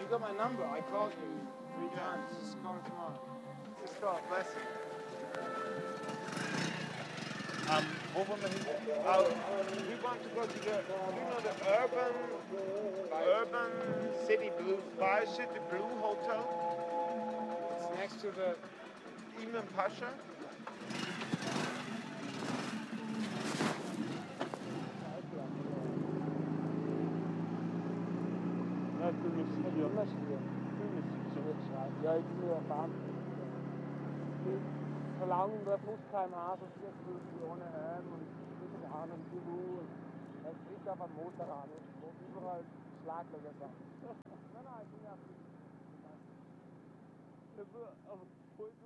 You got my number. I called you 3 times. Just call tomorrow. Just call. Bless you. Wo wollen wir hin? We want to go to the, you know, the urban city blue, Bi-City Blue Hotel? it's next to the, Imam Pasha? Ja, ich bin mir sicher. Ja, ich bin mir erfahren. Solange der Fluss kein Haus und 4 Millionen Helm und diese Ahnung, die Ruhe und er fliegt auf einem Motor an, wo überall Schlaglöcher sind. Nein, ich bin ja auf